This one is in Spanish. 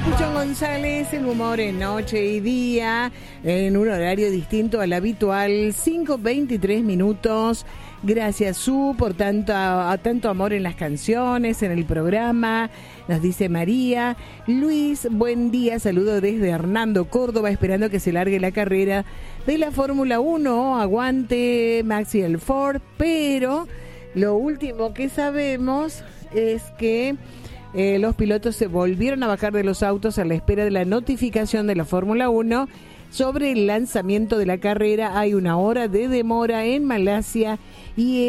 John González, el humor en noche y día, en un horario distinto al habitual, 5:23 minutos. Gracias, Su, por tanto amor en las canciones, en el programa, nos dice María. Luis, buen día, saludo desde Hernando, Córdoba, esperando que se largue la carrera de la Fórmula 1, aguante Maxi el Ford, pero lo último que sabemos es que los pilotos se volvieron a bajar de los autos a la espera de la notificación de la Fórmula 1 sobre el lanzamiento de la carrera. Hay una hora de demora en Malasia y